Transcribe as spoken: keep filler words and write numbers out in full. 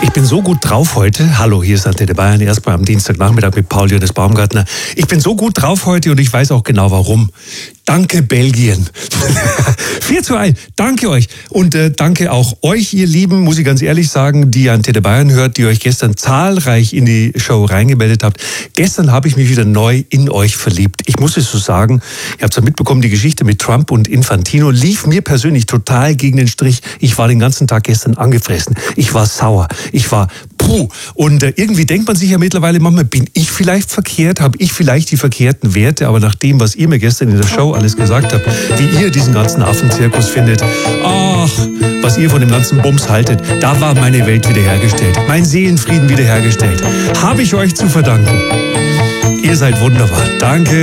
Ich bin so gut drauf heute. Hallo, hier ist Antenne Bayern, erstmal am Dienstagnachmittag mit Paul Johannes Baumgartner. Ich bin so gut drauf heute und ich weiß auch genau warum. Danke Belgien. vier zu eins. Danke euch. Und äh, danke auch euch, ihr Lieben, muss ich ganz ehrlich sagen, die Antenne Bayern hört, die euch gestern zahlreich in die Show reingemeldet habt. Gestern habe ich mich wieder neu in euch verliebt. Ich muss es so sagen, ihr habt es ja mitbekommen, die Geschichte mit Trump und Infantino lief mir persönlich total gegen den Strich. Ich war den ganzen Tag gestern angefressen. Ich war sauer. Ich war puh. Und äh, irgendwie denkt man sich ja mittlerweile manchmal, bin ich vielleicht verkehrt? Habe ich vielleicht die verkehrten Werte? Aber nach dem, was ihr mir gestern in der Show alles gesagt habt, wie ihr diesen ganzen Affenzirkus findet, ach, was ihr von dem ganzen Bums haltet, da war meine Welt wiederhergestellt, mein Seelenfrieden wiederhergestellt. Habe ich euch zu verdanken. Ihr seid wunderbar. Danke.